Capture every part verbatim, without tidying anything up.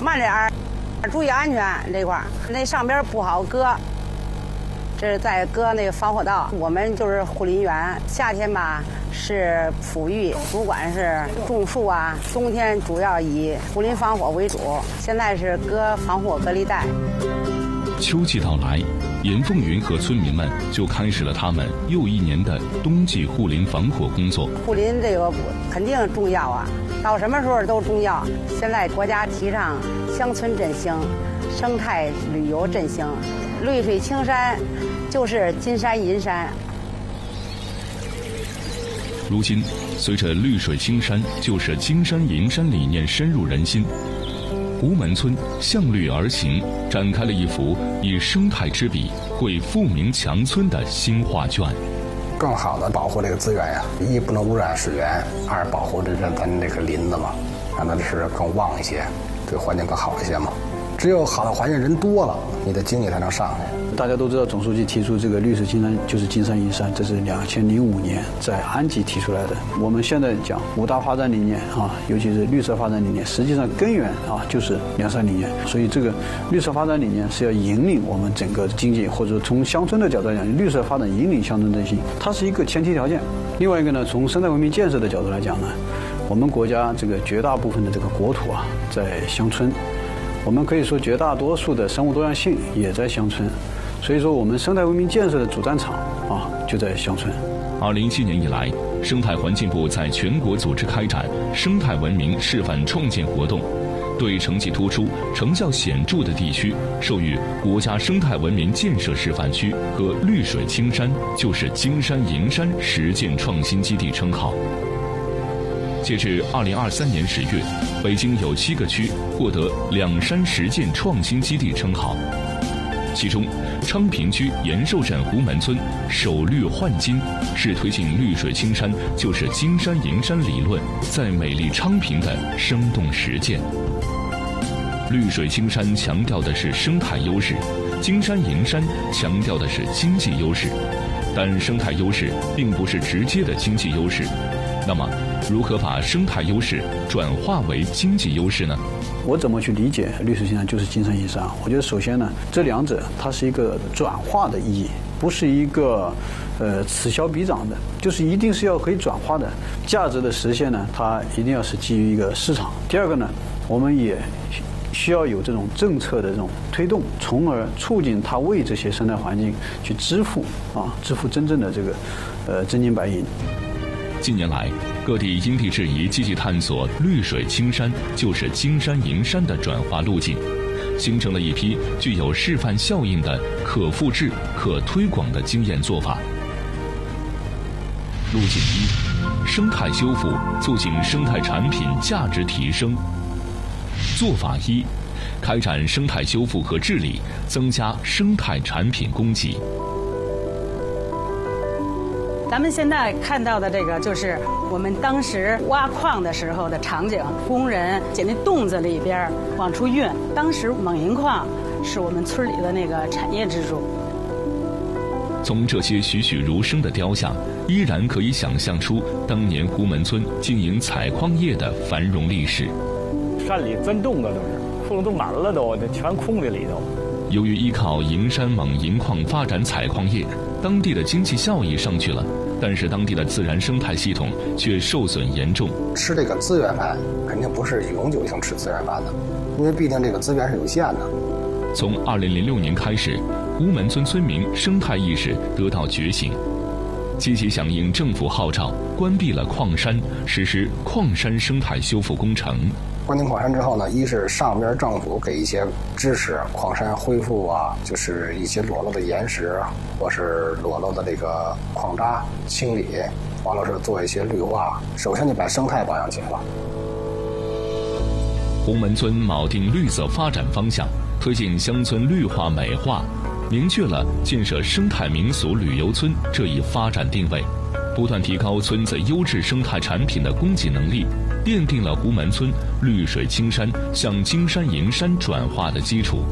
慢点儿，注意安全这块儿。那上边不好搁，这是在搁那个防火道。我们就是护林员，夏天吧是抚育，主管是种树啊，冬天主要以护林防火为主。现在是搁防火隔离带。 秋季到来，严凤云和村民们就开始了他们又一年的冬季护林防火工作。 护林这个肯定重要啊，到什么时候都重要。现在国家提倡乡村振兴、生态旅游振兴，绿水青山就是金山银山。 如今，随着绿水青山就是金山银山理念深入人心，吴门村向绿而行，展开了一幅以生态之笔绘富民强村的新画卷。 更好的保护这个资源呀，一不能污染水源，二保护这咱这个林子嘛，让它是更旺一些，对环境更好一些嘛。只有好的环境，人多了，你的经济才能上来。 大家都知道，总书记提出这个绿水青山就是金山银山，这是两千零五年在安吉提出来的。我们现在讲五大发展理念啊，尤其是绿色发展理念，实际上根源啊就是两山理念。所以这个绿色发展理念是要引领我们整个经济，或者从乡村的角度来讲，绿色发展引领乡村振兴，它是一个前提条件。另外一个呢，从生态文明建设的角度来讲呢，我们国家这个绝大部分的这个国土啊在乡村。我们可以说，绝大多数的生物多样性也在乡村，所以说我们生态文明建设的主战场啊就在乡村。 二零一七年以来，生态环境部在全国组织开展生态文明示范创建活动，对成绩突出、成效显著的地区授予国家生态文明建设示范区和绿水青山就是金山银山实践创新基地称号。截至二零二三年十月，北京有七个区获得两山实践创新基地称号，其中昌平区延寿镇胡门村首绿焕金，是推进绿水青山就是金山银山理论在美丽昌平的生动实践。绿水青山强调的是生态优势，金山银山强调的是经济优势，但生态优势并不是直接的经济优势。那么，如何把生态优势转化为经济优势呢？ 我怎么去理解绿水青山就是金山银山？我觉得首先呢，这两者它是一个转化的意义，不是一个呃此消彼长的，就是一定是要可以转化的。价值的实现呢，它一定要是基于一个市场。第二个呢，我们也需要有这种政策的这种推动，从而促进它为这些生态环境去支付啊，支付真正的这个呃真金白银。 近年来，各地因地制宜积极探索绿水青山就是金山银山的转化路径，形成了一批具有示范效应的可复制、可推广的经验做法。路径一：生态修复促进生态产品价值提升。做法一：开展生态修复和治理，增加生态产品供给。 咱们现在看到的这个，就是我们当时挖矿的时候的场景，工人捡那洞子里边往出运。当时锰银矿是我们村里的那个产业支柱。 从这些栩栩如生的雕像，依然可以想象出当年胡门村经营采矿业的繁荣历史。 山里钻洞的都是，窟窿都满了都，这全空在里头。 由于依靠银山锰银矿发展采矿业，当地的经济效益上去了，但是当地的自然生态系统却受损严重。 吃这个资源饭肯定不是永久性吃资源饭的，因为毕竟这个资源是有限的。 从二零零六年开始，胡门村村民生态意识得到觉醒，积极响应政府号召，关闭了矿山，实施矿山生态修复工程。 关停矿山之后呢，一是上边政府给一些支持，矿山恢复啊，就是一些裸露的岩石或是裸露的这个矿渣清理，完了是做一些绿化，首先就把生态保养起来了。 胡门村铆定绿色发展方向，推进乡村绿化美化，明确了建设生态民俗旅游村这一发展定位，不断提高村子优质生态产品的供给能力，奠定了胡门村绿水青山向金山银山转化的基础。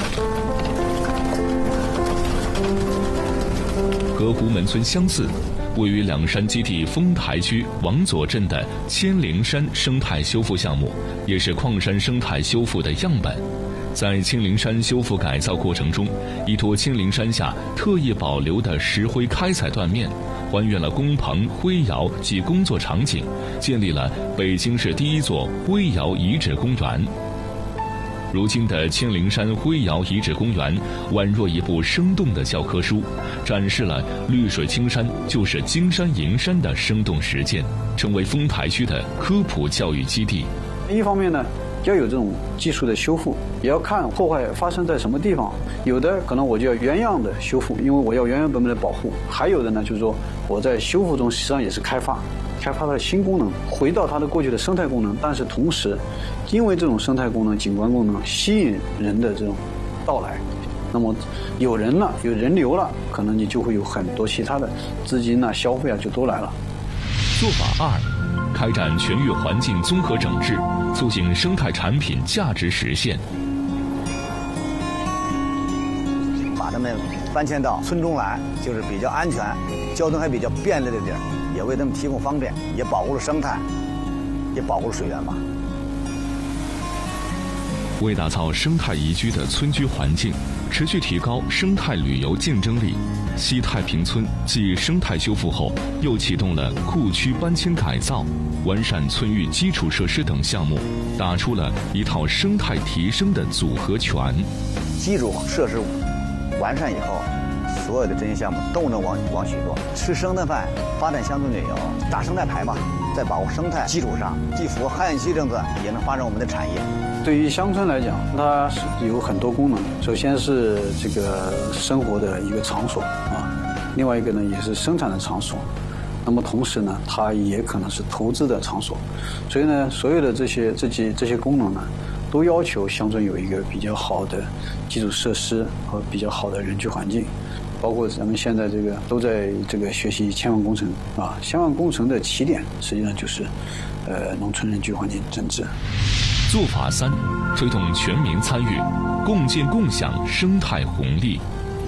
和胡门村相似， 位于两山基地丰台区王左镇的千灵山生态修复项目，也是矿山生态修复的样本。在千灵山修复改造过程中，依托千灵山下特意保留的石灰开采断面，还原了工棚、灰窑及工作场景，建立了北京市第一座灰窑遗址公园。如今的千灵山灰窑遗址公园宛若一部生动的教科书，展示了绿水青山就是金山银山的生动实践，成为丰台区的科普教育基地。 一方面呢，要有这种技术的修复，也要看破坏发生在什么地方。有的可能我就要原样的修复，因为我要原原本本的保护；还有的呢，就是说我在修复中实际上也是开发，开发它的新功能，回到它的过去的生态功能。但是同时，因为这种生态功能、景观功能吸引人的这种到来，那么有人了，有人流了，可能你就会有很多其他的资金啊、消费啊就都来了。 做法二，开展全域环境综合整治，促进生态产品价值实现。 把他们搬迁到村中来，就是比较安全、交通还比较便利的地儿，也为他们提供方便，也保护了生态，也保护了水源吧。 为打造生态宜居的村居环境，持续提高生态旅游竞争力，西太平村继生态修复后，又启动了库区搬迁改造、完善村域基础设施等项目，打出了一套生态提升的组合拳。 基础设施完善以后，所有的这些项目都能往往许做。吃生态饭，发展乡村旅游，打生态牌嘛，在保护生态基础上，既符合汉语区政策，也能发展我们的产业。 对于乡村来讲，它是有很多功能。首先是这个生活的一个场所啊，另外一个呢也是生产的场所。那么同时呢，它也可能是投资的场所。所以呢，所有的这些这些这些功能呢，都要求乡村有一个比较好的基础设施和比较好的人居环境。包括咱们现在这个都在这个学习千万工程啊，千万工程的起点实际上就是呃农村人居环境整治。 做法三，推动全民参与，共建共享生态红利。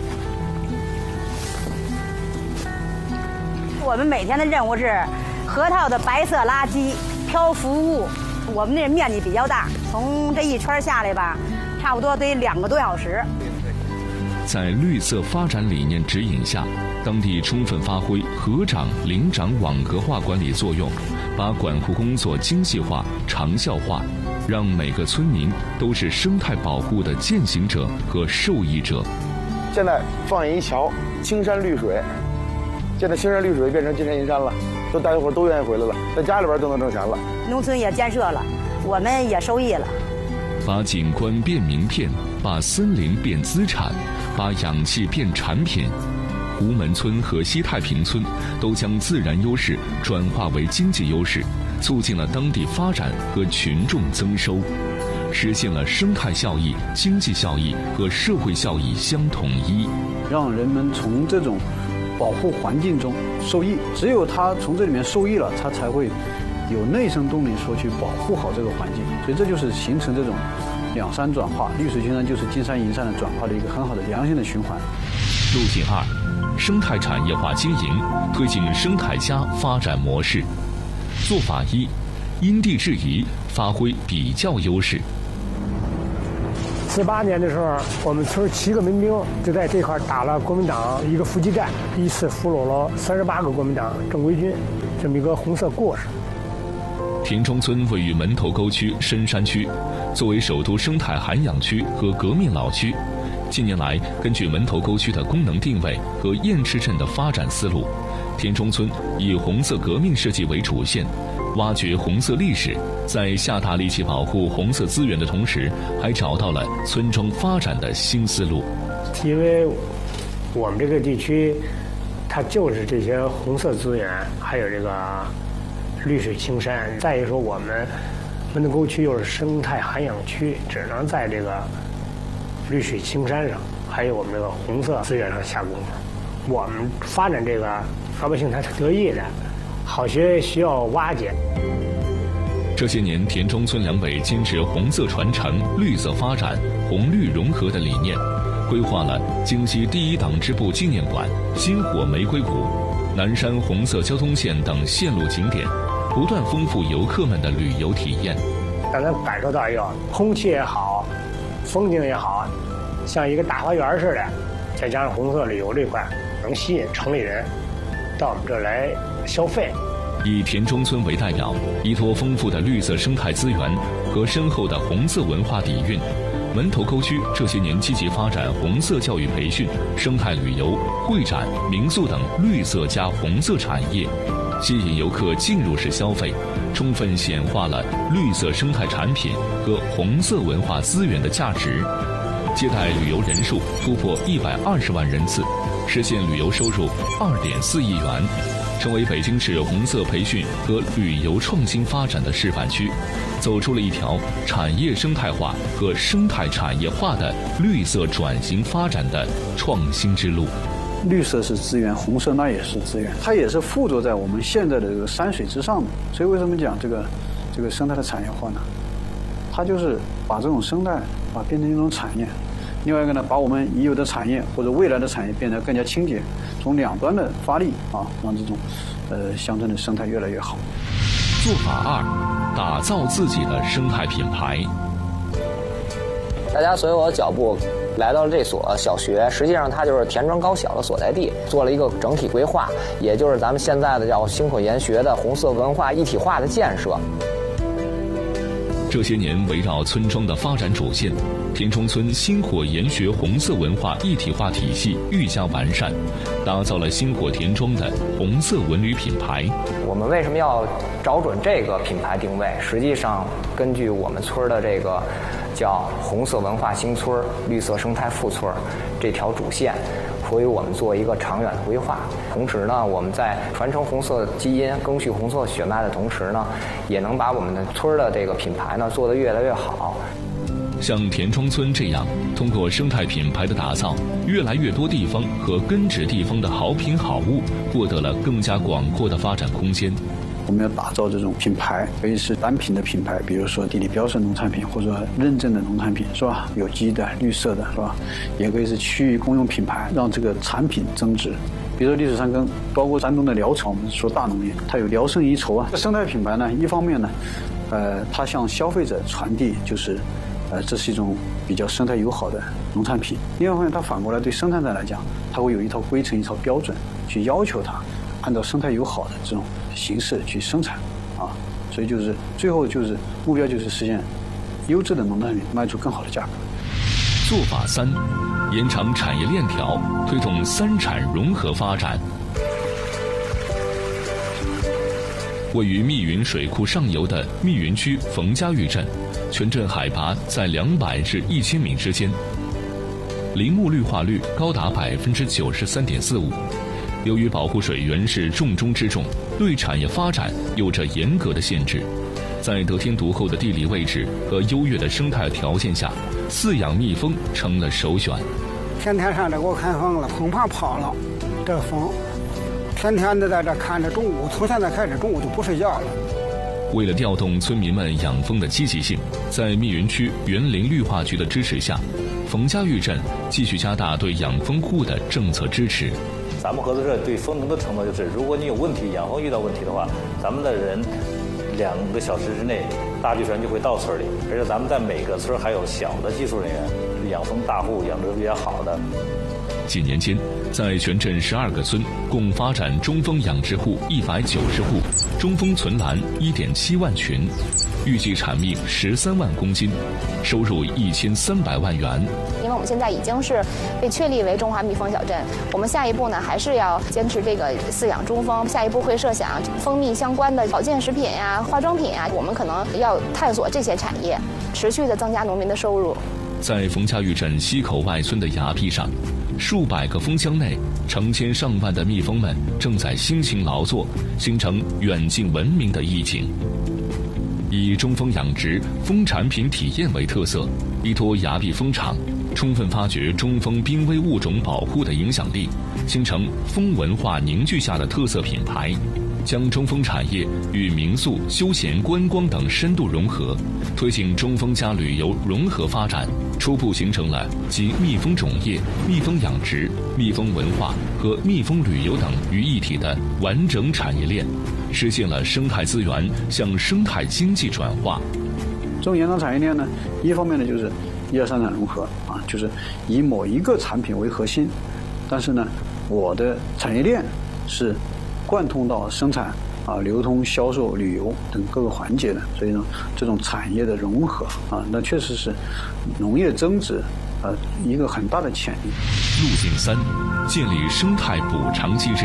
我们每天的任务是河套的白色垃圾漂浮物，我们这面积比较大，从这一圈下来吧，差不多得两个多小时。 在绿色发展理念指引下，当地充分发挥河长、林长网格化管理作用，把管护工作精细化、长效化，让每个村民都是生态保护的践行者和受益者。 现在放一桥，青山绿水，现在青山绿水变成金山银山了，都大家伙都愿意回来了，在家里边都能挣钱了。 农村也建设了，我们也受益了。 把景观变名片，把森林变资产，把氧气变产品。胡门村和西太平村都将自然优势转化为经济优势，促进了当地发展和群众增收，实现了生态效益、经济效益和社会效益相统一， 让人们从这种保护环境中受益。只有他从这里面受益了，他才会有内生动力说去保护好这个环境。所以这就是形成这种两山转化，绿水青山就是金山银山的转化的一个很好的良性的循环。 路径二，生态产业化经营，推进生态家发展模式。做法一，因地制宜，发挥比较优势。 四八年的时候，我们村七个民兵就在这块打了国民党一个伏击战，一次俘虏了三十八个国民党正规军，这么一个红色故事。 田中村位于门头沟区深山区，作为首都生态涵养区和革命老区，近年来根据门头沟区的功能定位和堰池镇的发展思路，田中村以红色革命设计为主线，挖掘红色历史，在下大力气保护红色资源的同时，还找到了村庄发展的新思路。 因为我们这个地区，它就是这些红色资源，还有这个绿水青山。再一说，我们门头沟区又是生态涵养区，只能在这个绿水青山上，还有我们这个红色资源上下功夫。我们发展这个，老百姓他是得益的，好些需要瓦解。 这些年，田中村两委坚持红色传承、绿色发展、红绿融合的理念，规划了京西第一党支部纪念馆、星火玫瑰谷、 南山红色交通线等线路景点，不断丰富游客们的旅游体验。 让人感受到一个空气也好，风景也好，像一个大花园似的。再加上红色旅游这块，能吸引城里人到我们这儿来消费。 以田中村为代表，依托丰富的绿色生态资源和深厚的红色文化底蕴，门头沟区这些年积极发展红色教育培训、生态旅游、会展、民宿等绿色加红色产业，吸引游客进入式消费，充分显化了绿色生态产品和红色文化资源的价值。接待旅游人数突破一百二十万人次，实现旅游收入二点四亿元，成为北京市红色培训和旅游创新发展的示范区，走出了一条产业生态化和生态产业化的绿色转型发展的创新之路。 绿色是资源，红色那也是资源，它也是附着在我们现在的这个山水之上的。所以为什么讲这个这个生态的产业化呢？它就是把这种生态啊变成一种产业。另外一个呢，把我们已有的产业或者未来的产业变得更加清洁，从两端的发力啊，让这种呃乡村的生态越来越好。 做法二，打造自己的生态品牌。 大家随我脚步来到了这所小学，实际上它就是田庄高小的所在地，做了一个整体规划，也就是咱们现在的叫星火研学的红色文化一体化的建设。 这些年，围绕村庄的发展主线，田中村星火研学红色文化一体化体系愈加完善，打造了星火田庄的红色文旅品牌。 我们为什么要找准这个品牌定位？实际上，根据我们村的这个叫红色文化新村、绿色生态富村这条主线，所以我们做一个长远的规划。同时呢，我们在传承红色基因、赓续红色血脉的同时呢，也能把我们的村的这个品牌呢做得越来越好。 像田庄村这样，通过生态品牌的打造，越来越多地方和根植地方的好品好物获得了更加广阔的发展空间。 我们要打造这种品牌，可以是单品的品牌，比如说地理标识农产品，或者说认证的农产品，是吧？有机的、绿色的，是吧？也可以是区域公用品牌，让这个产品增值。比如说历史山耕，包括山东的聊城，我们说大农业，它有聊胜一筹啊。生态品牌呢，一方面呢，呃，它向消费者传递就是，呃，这是一种比较生态友好的农产品。另外一方面，它反过来对生产者来讲，它会有一套规程、一套标准，去要求它按照生态友好的这种形式去生产，啊，所以就是最后就是目标就是实现优质的农产品卖出更好的价格。 做法三，延长产业链条，推动三产融合发展。位于密云水库上游的密云区冯家峪镇，全镇海拔在两百至一千米之间，林木绿化率高达百分之九十三点四五。由于保护水源是重中之重，对产业发展有着严格的限制。在得天独厚的地理位置和优越的生态条件下，饲养蜜蜂成了首选。 天天上这给我看蜂了，蜂怕跑了，这蜂天天的在这看着，中午从现在开始中午就不睡觉了。 为了调动村民们养蜂的积极性，在密云区园林绿化局的支持下，冯家峪镇继续加大对养蜂户的政策支持。 咱们合作社对蜂农的承诺就是，如果你有问题，养蜂遇到问题的话，咱们的人两个小时之内大剧船就会到村里，而且咱们在每个村还有小的技术人员，养蜂大户养得比较好的。 几年间，在全镇十二个村共发展中蜂养殖户一百九十户，中蜂存栏一点七万群，预计产蜜十三万公斤，收入一千三百万元。 因为我们现在已经是被确立为中华蜜蜂小镇，我们下一步呢还是要坚持这个饲养中蜂，下一步会设想蜂蜜相关的保健食品呀、化妆品呀，我们可能要探索这些产业，持续的增加农民的收入。 在冯家峪镇西口外村的崖壁上，数百个蜂箱内，成千上万的蜜蜂们正在辛勤劳作，形成远近闻名的意境。以中蜂养殖、蜂产品体验为特色，依托崖壁蜂场，充分发掘中蜂濒危物种保护的影响力，形成蜂文化凝聚下的特色品牌。 将中风产业与民宿、休闲、观光等深度融合，推进中风加旅游融合发展，初步形成了集蜜蜂种业、蜜蜂养殖、蜜蜂文化和蜜蜂旅游等于一体的完整产业链，实现了生态资源向生态经济转化。 这种延长产业链呢，一方面呢就是一二三产融合啊，就是以某一个产品为核心，但是呢，我的产业链是贯通到生产啊、流通、销售、旅游等各个环节的，所以呢，这种产业的融合啊，那确实是农业增值呃一个很大的潜力。 路径三，建立生态补偿机制。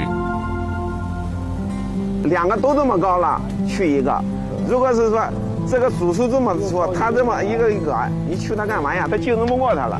两个都这么高了，去一个。如果是说这个主树这么说，他这么一个一个，你去它干嘛呀？他竞争不过他了。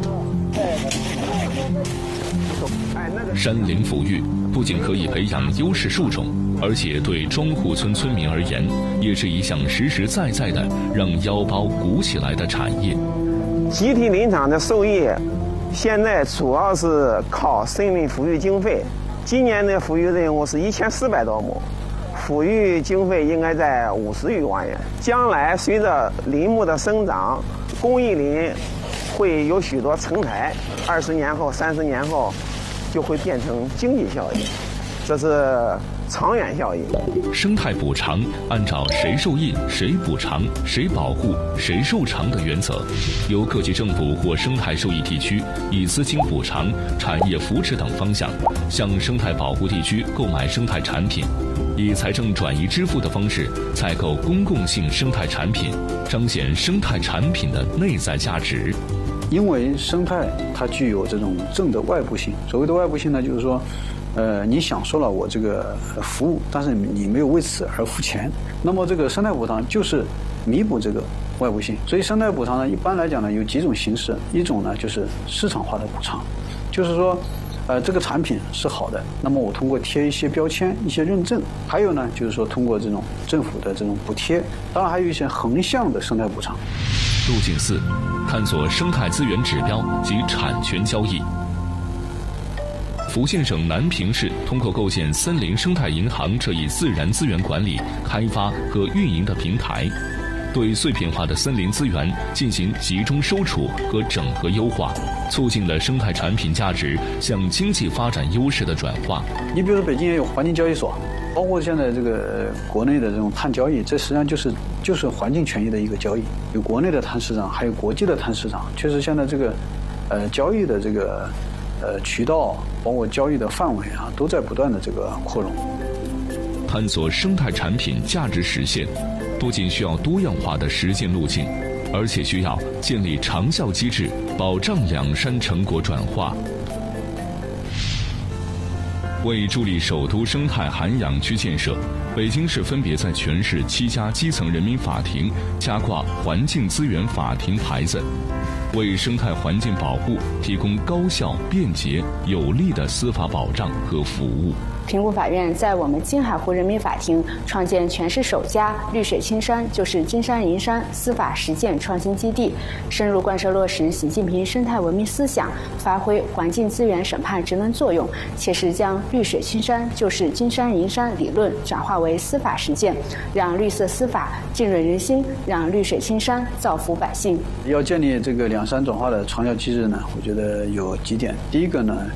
山林抚育不仅可以培养优势树种，而且对庄户村村民而言，也是一项实实在在的让腰包鼓起来的产业。 集体林场的受益，现在主要是靠森林抚育经费。今年的抚育任务是一千四百多亩，抚育经费应该在五十余万元。将来随着林木的生长，公益林会有许多成材，二十年后、三十年后。就会变成经济效益，这是长远效益。 生态补偿按照谁受益、谁补偿、谁保护、谁受偿的原则，由各级政府或生态受益地区以资金补偿、产业扶持等方向，向生态保护地区购买生态产品，以财政转移支付的方式采购公共性生态产品，彰显生态产品的内在价值。 因为生态它具有这种正的外部性，所谓的外部性呢，就是说，呃，你享受了我这个服务，但是你没有为此而付钱。那么这个生态补偿就是弥补这个外部性。所以生态补偿呢，一般来讲呢有几种形式，一种呢就是市场化的补偿，就是说，呃，这个产品是好的，那么我通过贴一些标签、一些认证，还有呢就是说通过这种政府的这种补贴，当然还有一些横向的生态补偿。 路径四，探索生态资源指标及产权交易。福建省南平市通过构建森林生态银行这一自然资源管理、开发和运营的平台，对碎片化的森林资源进行集中收储和整合优化，促进了生态产品价值向经济发展优势的转化。 你比如说北京也有环境交易所，包括现在这个国内的这种碳交易，这实际上就是就是环境权益的一个交易，有国内的碳市场，还有国际的碳市场。确实现在这个呃交易的这个呃渠道，包括交易的范围啊，都在不断的这个扩容。 探索生态产品价值实现，不仅需要多样化的实践路径，而且需要建立长效机制，保障两山成果转化。为助力首都生态涵养区建设，北京市分别在全市七家基层人民法庭加挂环境资源法庭牌子，为生态环境保护提供高效、便捷、有力的司法保障和服务。 平谷法院在我们金海湖人民法庭创建全市首家绿水青山就是金山银山司法实践创新基地，深入贯彻落实习近平生态文明思想，发挥环境资源审判职能作用，切实将绿水青山就是金山银山理论转化为司法实践，让绿色司法浸润人心，让绿水青山造福百姓。 要建立这个两山转化的长效机制呢，我觉得有几点。第一个呢，